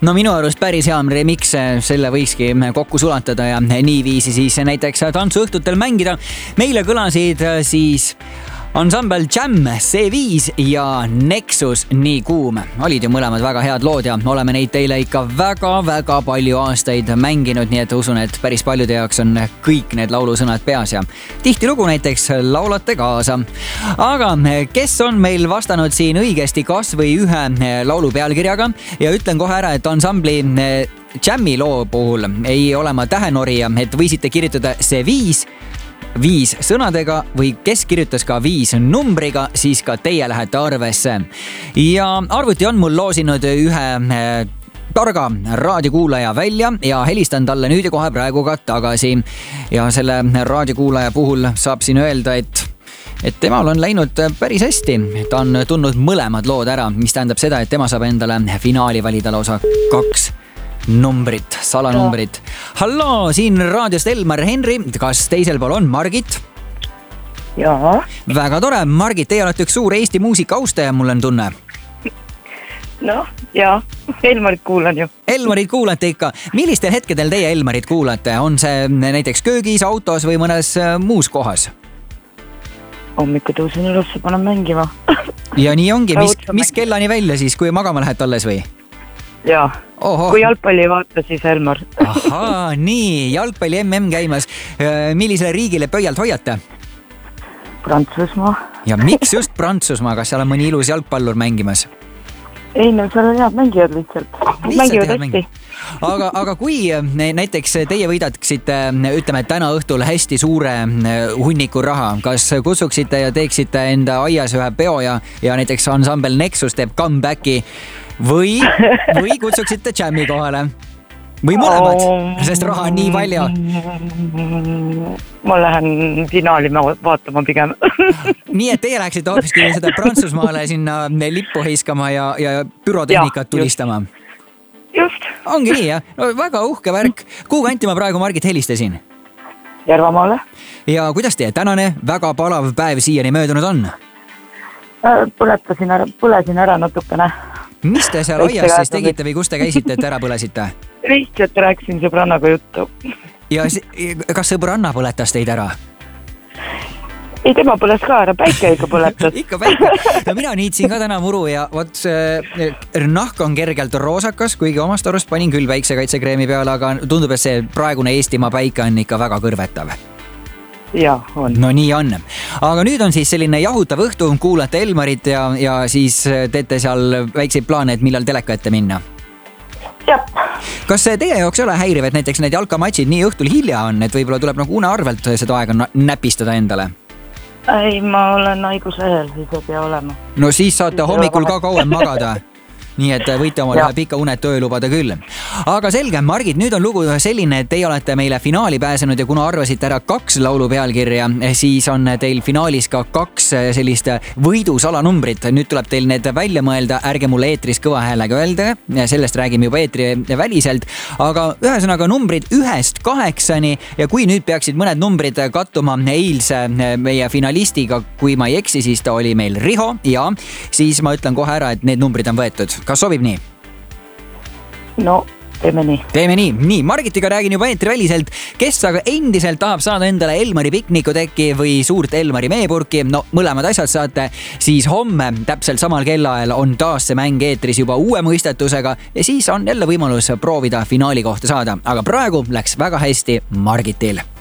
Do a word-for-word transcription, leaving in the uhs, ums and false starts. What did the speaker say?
no minu arust päris hea remix, selle võikski kokku sulatada ja niiviisi siis näiteks tantsuõhtutel mängida. Meile kõlasid siis ansambel Jam, C viis ja Nexus, Nii kuum. Olid ju mõlemad väga head lood ja oleme neid teile ikka väga-väga palju aastaid mänginud, nii et usun, et päris paljude jaoks on kõik need laulusõnad peas ja tihtilugu näiteks laulate kaasa. Aga kes on meil vastanud siin õigesti kas või ühe laulu pealkirjaga ja ütlen kohe ära, et ansambli Jammi loo puhul ei ole ma tähenorija, et võisite kirjutada C viis viis sõnadega või kes kirjutas ka viis numbriga, siis ka teie lähete arvesse. Ja arvuti on mul loosinud ühe targa raadiokuulaja välja ja helistan talle nüüd ja kohe praegu ka tagasi. Ja selle raadiokuulaja puhul saab siin öelda, et et temal on läinud päris hästi. Ta on tundnud mõlemad lood ära, mis tähendab seda, et tema saab endale finaali valida lausa kaks numbrit, salanumbrit. Halloo, siin raadiost Elmar Henry. Kas teisel pool on Margit? Jaa. Väga tore. Margit, teie olete üks suur Eesti muusika austaja, mul on tunne. No, jaa. Elmarit kuulan ju. Elmarit kuulate ikka. Millistel hetkedel teie Elmarit kuulate? On see näiteks köögis, autos või mõnes muus kohas? Hommikul tõusin üles ja panen mängima. Ja nii ongi. Mis, mis kellani välja siis, kui magama lähed alles või? Jaa. Oho. Kui jalgpalli ei vaata, siis Elmar. Ahaa, nii. Jalgpalli M M käimas. Millisele riigile pöialt hoiate? Prantsusmaa. Ja miks just Prantsusmaa? Kas seal on mõni ilus jalgpallur mängimas? Ei, no seal on head mängijad lihtsalt. Mängivad hästi. Aga, aga kui näiteks teie võidaksite, ütleme, täna õhtul hästi suure hunniku raha, kas kutsuksite ja teeksite enda aias ühe peo ja, ja näiteks ansambel Nexus teeb comebacki või, või kutsuksite Jammi kohale? Või mõlemad, sest raha on nii palju. Ma lähen finaali vaatama pigem. Nii, et teie läheksite hoopiski seda Prantsusmaale sinna lippu heiskama ja, ja pürotehnikat tulistama. Just. Ongi nii, jah? No, väga uhke värk. Kuhu kanti ma praegu Margit helistasin? Järvamaale. Ja kuidas teie tänane väga palav päev siiani möödunud on? Põletasin ära, põlesin ära natukene. Mis te seal aias siis tegite või kus te käisite, et ära põlesite? Lihtsalt rääksin sõbrannaga juttu. Ja kas sõbranna põletas teid ära? Ei, tema põles ka ära, päike ikka põletas. Ikka päike. No mina niitsin ka täna muru ja võt, nahk on kergelt roosakas, kuigi omast arust panin küll päiksekaitsekreemi peale, aga tundub, et see praegune Eestimaa päike on ikka väga kõrvetav. Ja, on. No nii on. Aga nüüd on siis selline jahutav õhtu, kuulate Elmarit ja, ja siis teete seal väikseid plaane, et millal teleka ette minna. Jep. Kas teie jaoks ei ole häiriv, et näiteks need jalkamatšid nii õhtul hilja on, et võib-olla tuleb nagu une arvelt seda aega näpistada endale? Ei, ma olen haiguslehel, siis ei pea olema. No siis saate hommikul ka kauem magada. Nii et võite omale pika unet töö lubada küll. Aga selge, Margit, nüüd on lugu selline, et teie olete meile finaali pääsenud ja kuna arvasite ära kaks laulu pealkirja, siis on teil finaalis ka kaks sellist võidu salanumbrit. Nüüd tuleb teil need välja mõelda, ärge mulle eetris kõva häälega öelda, sellest räägime juba eetri väliselt, aga ühesõnaga numbrid ühest kaheksani ja kui nüüd peaksid mõned numbrid kattuma eilse meie finalistiga, kui ma ei eksi, siis ta oli meil Riho ja siis ma ütlen kohe ära, et need numbrid on võetud. Kas sobib nii? No, teeme nii. Teeme nii. Nii, Margitiga räägin juba eetri väliselt. Kes aga endiselt tahab saada endale Elmari piknikuteki või suurt Elmari meepurki, no mõlemad asjad saate, siis homme täpselt samal kellaajal on taas see mäng eetris juba uue mõistetusega ja siis on jälle võimalus proovida finaali kohta saada. Aga praegu läks väga hästi Margitil.